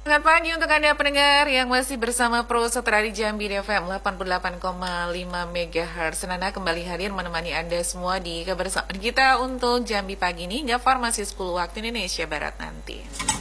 Selamat pagi untuk Anda pendengar yang masih bersama Pro Setra di Jambi FM 88,5 MHz. Nana kembali hadir menemani Anda semua di kebersamaan kita untuk Jambi pagi ini hingga farmasi 10 waktu Indonesia Barat nanti.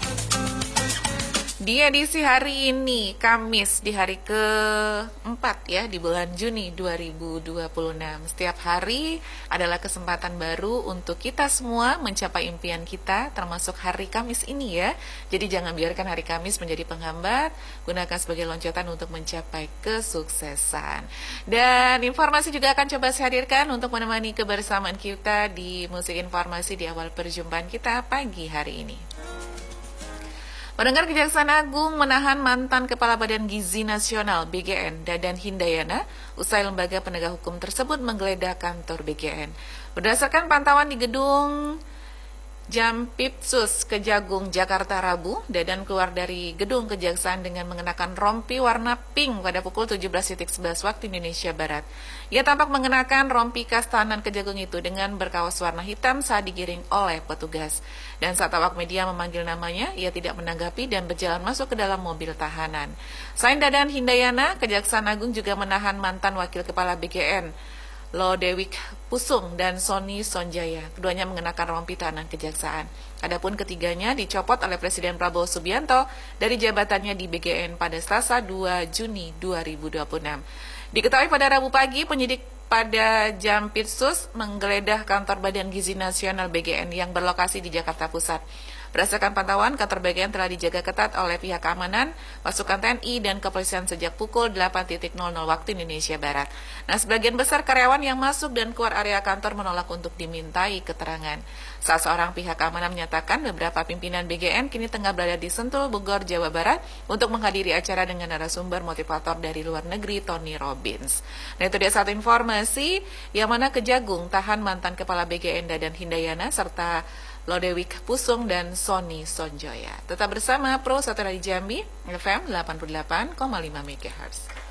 Di edisi hari ini, Kamis, di hari ke-4 ya, di bulan Juni 2026. Setiap hari adalah kesempatan baru untuk kita semua mencapai impian kita, termasuk hari Kamis ini ya. Jadi jangan biarkan hari Kamis menjadi penghambat, gunakan sebagai loncatan untuk mencapai kesuksesan. Dan informasi juga akan coba saya hadirkan untuk menemani kebersamaan kita di musik informasi di awal perjumpaan kita pagi hari ini. Pendengar, Kejaksaan Agung menahan mantan Kepala Badan Gizi Nasional BGN, Dadan Hindayana, usai lembaga penegak hukum tersebut menggeledah kantor BGN. Berdasarkan pantauan di gedung Jampitsus Kejagung Jakarta Rabu, Dadan keluar dari gedung kejaksaan dengan mengenakan rompi warna pink pada pukul 17.11 waktu Indonesia Barat. Ia tampak mengenakan rompi khas tahanan Kejagung itu dengan berkaos warna hitam saat digiring oleh petugas. Dan saat awak media memanggil namanya, ia tidak menanggapi dan berjalan masuk ke dalam mobil tahanan. Selain Dadan Hindayana, Kejaksaan Agung juga menahan mantan Wakil Kepala BGN, Lodewijk Pusung dan Sony Sonjaya. Keduanya mengenakan rompi tahanan kejaksaan. Adapun ketiganya dicopot oleh Presiden Prabowo Subianto dari jabatannya di BGN pada Selasa 2 Juni 2026. Diketahui pada Rabu pagi, penyidik pada Jampitsus menggeledah kantor Badan Gizi Nasional BGN yang berlokasi di Jakarta Pusat. Berdasarkan pantauan, kantor BGN telah dijaga ketat oleh pihak keamanan, pasukan TNI, dan kepolisian sejak pukul 8.00 waktu Indonesia Barat. Nah, sebagian besar karyawan yang masuk dan keluar area kantor menolak untuk dimintai keterangan. Salah seorang pihak keamanan menyatakan beberapa pimpinan BGN kini tengah berada di Sentul, Bogor, Jawa Barat untuk menghadiri acara dengan narasumber motivator dari luar negeri, Tony Robbins. Nah, itu dia satu informasi yang mana Kejagung tahan mantan Kepala BGN Dadan Hindayana serta Lodewijk Pusung dan Sony Sonjaya. Tetap bersama Pro Setra di Jambi FM 88,5 MHz.